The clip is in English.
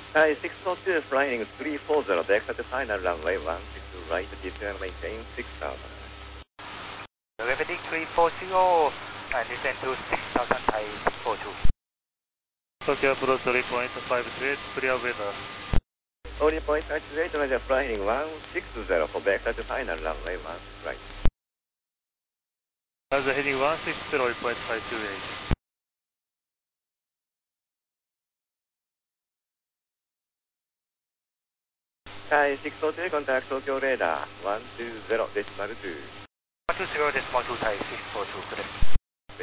Hi, 642 flying 340, vector to final runway 16 right, descend and maintain 6000. Repeating 340, and descend to 6000 Thai 642. Tokyo Approach 3.53, clear weather. 0.58, Roger, flying 160 for vector to final runway 16 right. Roger, heading 160.528. Hi, 642, contact Tokyo radar 120.2. 120.2 Thai 642, correct.